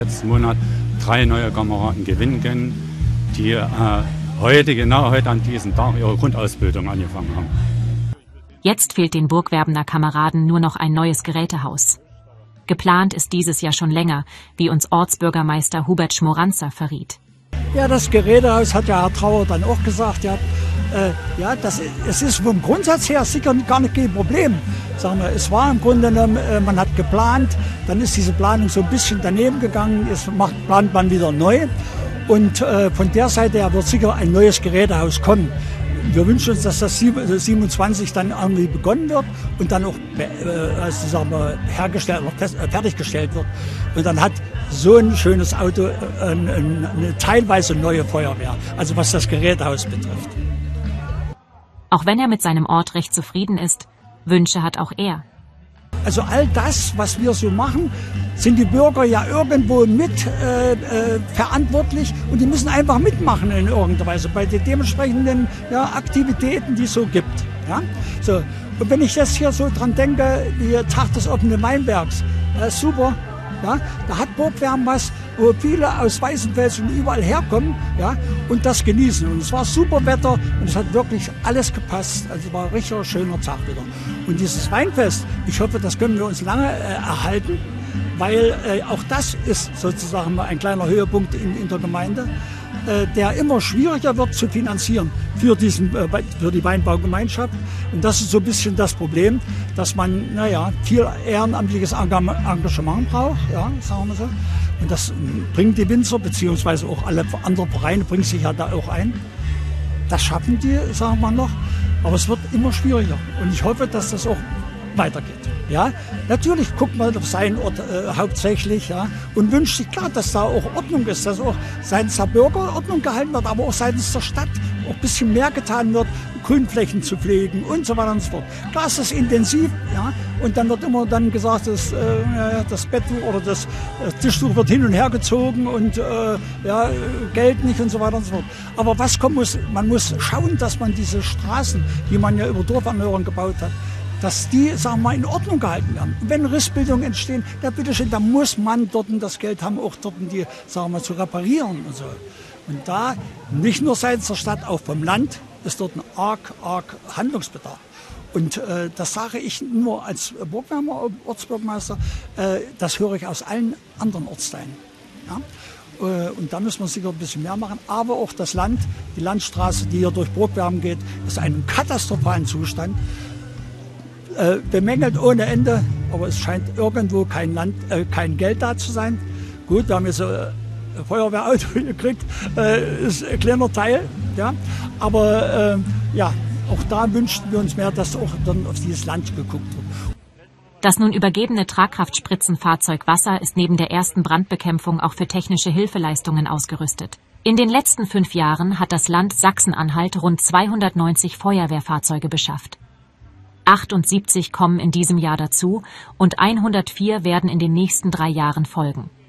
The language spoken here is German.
Letzten Monat 3 neue Kameraden gewinnen können, die genau heute an diesem Tag ihre Grundausbildung angefangen haben. Jetzt fehlt den Burgwerbener Kameraden nur noch ein neues Gerätehaus. Geplant ist dieses ja schon länger, wie uns Ortsbürgermeister Hubert Schmoranzer verriet. Ja, das Gerätehaus hat ja Herr Trauer dann auch gesagt, es ist vom Grundsatz her sicher gar nicht kein Problem. Sagen wir, es war im Grunde genommen, man hat geplant, dann ist diese Planung so ein bisschen daneben gegangen, jetzt plant man wieder neu. Und von der Seite her wird sicher ein neues Gerätehaus kommen. Wir wünschen uns, dass das 27 dann irgendwie begonnen wird und dann auch fertiggestellt wird. Und dann hat so ein schönes Auto eine teilweise neue Feuerwehr, also was das Gerätehaus betrifft. Auch wenn er mit seinem Ort recht zufrieden ist, Wünsche hat auch er. Also all das, was wir so machen, sind die Bürger ja irgendwo mit verantwortlich und die müssen einfach mitmachen in irgendeiner Weise bei den dementsprechenden Aktivitäten, die es so gibt. Ja? So. Und wenn ich jetzt hier so dran denke, der Tag des offenen Weinbergs, super. Ja, da hat Burgwerben was, wo viele aus Weißenfels und überall herkommen, ja, und das genießen. Und es war super Wetter und es hat wirklich alles gepasst. Also es war ein richtig schöner Tag wieder. Und dieses Weinfest, ich hoffe, das können wir uns lange erhalten, weil auch das ist sozusagen mal ein kleiner Höhepunkt in der Gemeinde, der immer schwieriger wird zu finanzieren für die Weinbaugemeinschaft. Und das ist so ein bisschen das Problem, dass man viel ehrenamtliches Engagement braucht, ja, sagen wir so. Und das bringen die Winzer, beziehungsweise auch alle anderen Vereine bringen sich ja da auch ein. Das schaffen die, sagen wir noch, aber es wird immer schwieriger. Und ich hoffe, dass das auch weitergeht. Ja, natürlich guckt man auf seinen Ort hauptsächlich, ja, und wünscht sich klar, dass da auch Ordnung ist, dass auch seitens der Bürger Ordnung gehalten wird, aber auch seitens der Stadt auch ein bisschen mehr getan wird, Grünflächen zu pflegen und so weiter und so fort. Klar ist das intensiv, ja, und dann wird immer dann gesagt, dass das Betttuch oder das Tischtuch wird hin und her gezogen und Geld nicht und so weiter und so fort. Aber was kommen muss, man muss schauen, dass man diese Straßen, die man ja über Dorfanhörungen gebaut hat, dass die, sagen wir mal, in Ordnung gehalten werden. Und wenn Rissbildungen entstehen, bitteschön, da muss man dort das Geld haben, auch dort die, sagen wir mal, zu reparieren und so. Und da, nicht nur seitens der Stadt, auch vom Land, ist dort ein arg Handlungsbedarf. Und das sage ich nur als Burgwerbener Ortsbürgermeister, das höre ich aus allen anderen Ortsteilen. Ja? Und da müssen wir sicher ein bisschen mehr machen. Aber auch das Land, die Landstraße, die hier durch Burgwerben geht, ist in einem katastrophalen Zustand. Bemängelt ohne Ende, aber es scheint irgendwo kein Geld da zu sein. Gut, wir haben jetzt ein Feuerwehrauto gekriegt, ist ein kleiner Teil, ja. Aber auch da wünschten wir uns mehr, dass auch dann auf dieses Land geguckt wird. Das nun übergebene Tragkraftspritzenfahrzeug Wasser ist neben der ersten Brandbekämpfung auch für technische Hilfeleistungen ausgerüstet. In den letzten 5 Jahren hat das Land Sachsen-Anhalt rund 290 Feuerwehrfahrzeuge beschafft. 78 kommen in diesem Jahr dazu und 104 werden in den nächsten 3 Jahren folgen.